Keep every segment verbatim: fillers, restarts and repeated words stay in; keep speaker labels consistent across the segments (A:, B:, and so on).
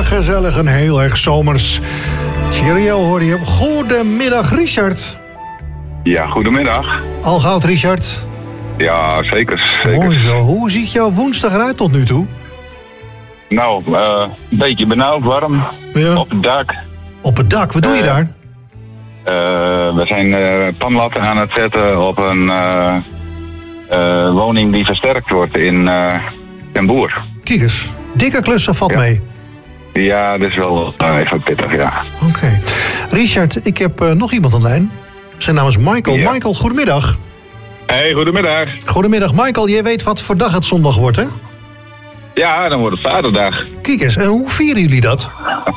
A: erg gezellig en heel erg zomers. Cheerio hoor je. Goedemiddag, Richard.
B: Ja, goedemiddag.
A: Al goud, Richard.
B: Ja, zeker. zeker.
A: Mooi zo. Hoe ziet jouw woensdag eruit tot nu toe?
B: Nou, uh, een beetje benauwd, warm.
A: Ja.
B: Op het dak.
A: Op het dak, wat doe je
B: Uh,
A: daar?
B: Uh, we zijn uh, panlatten aan het zetten op een uh, uh, woning die versterkt wordt in uh, Den Boer.
A: Kijk eens, dikke klussen valt
B: Ja.
A: mee.
B: Ja, dat is wel uh, even pittig, ja.
A: Oké. Okay. Richard, ik heb uh, nog iemand aan de lijn. Zijn naam is Michael.
B: Ja.
A: Michael, goedemiddag.
B: Hey, goedemiddag.
A: Goedemiddag, Michael. Jij weet wat voor dag het zondag wordt, hè?
B: Ja, dan wordt het vaderdag.
A: Kijk eens, en hoe vieren jullie dat?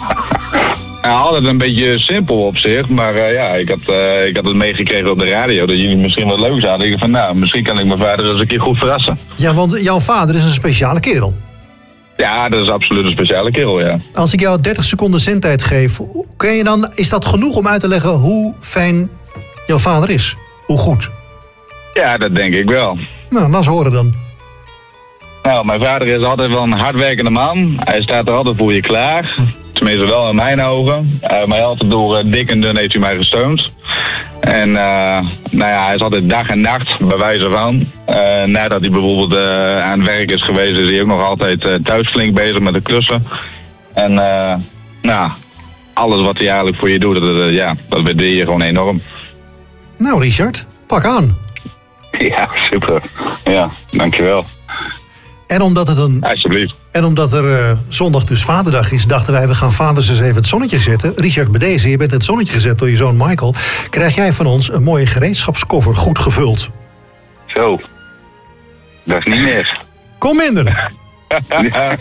B: Ja, altijd een beetje simpel op zich, maar uh, ja, ik had, uh, ik had het meegekregen op de radio dat jullie misschien wat leuks hadden. Ik dacht van, nou, misschien kan ik mijn vader eens een keer goed verrassen.
A: Ja, want jouw vader is een speciale kerel.
B: Ja, dat is absoluut een speciale kerel, ja.
A: Als ik jou dertig seconden zendtijd geef, kun je dan, is dat genoeg om uit te leggen hoe fijn jouw vader is? Hoe goed?
B: Ja, dat denk ik wel.
A: Nou, laat eens horen dan.
B: Nou, mijn vader is altijd wel een hardwerkende man. Hij staat er altijd voor je klaar. Tenminste wel in mijn ogen. Uh, maar altijd door uh, dik en dun heeft hij mij gesteund. En uh, nou ja, hij is altijd dag en nacht, bij wijze van. Uh, nadat hij bijvoorbeeld uh, aan het werk is geweest, is hij ook nog altijd uh, thuis flink bezig met de klussen. En uh, nou, alles wat hij eigenlijk voor je doet, dat, uh, ja, dat waardeer je gewoon enorm.
A: Nou, Richard, pak aan.
B: Ja, super. Ja, dankjewel.
A: En omdat, het een,
B: Alsjeblieft.
A: en omdat er uh, zondag dus vaderdag is, dachten wij, we gaan vaders eens even het zonnetje zetten. Richard, bij deze, je bent het zonnetje gezet door je zoon Michael. Krijg jij van ons een mooie gereedschapskoffer, goed gevuld.
B: Zo. Dat is niet meer.
A: Kom minder.
B: Ja,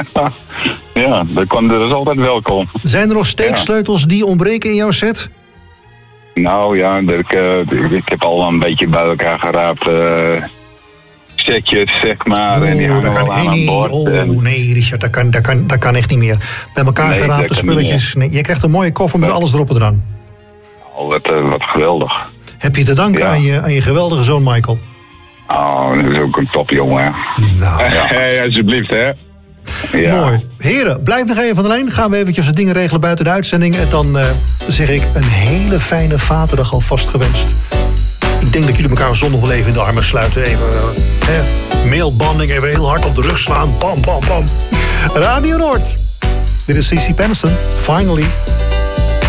B: ja dat, kon, dat is altijd welkom.
A: Zijn er nog steeksleutels die ontbreken in jouw set?
B: Nou ja, dat ik, uh, ik heb al een beetje bij elkaar geraapt. Uh, setjes, zeg maar.
A: Oh,
B: en die hangen
A: dat kan,
B: wel aan
A: nee,
B: een bord.
A: oh,
B: en...
A: nee, Richard, dat kan, dat, kan, dat kan echt niet meer. Bij elkaar
B: Nee,
A: geraapte
B: dat kan
A: spulletjes. Nee, je krijgt een mooie koffer met
B: Nee.
A: alles erop en eraan.
B: Oh, wat, uh, wat geweldig.
A: Heb je te danken
B: Ja.
A: aan, je, aan je geweldige zoon Michael?
B: Oh, dat is ook een topjongen, hè.
A: Nou,
B: Ja. Hey, alsjeblieft, hè. Ja.
A: mooi. Heren, blijf nog even van de lijn. Gaan we eventjes wat dingen regelen buiten de uitzending. En dan uh, zeg ik een hele fijne vaderdag alvast gewenst. Ik denk dat jullie elkaar zondag wel even in de armen sluiten. Even, uh, hè, mailbanding, even heel hard op de rug slaan. Pam, pam, pam. Radio Noord. Dit is C C Peniston. Finally.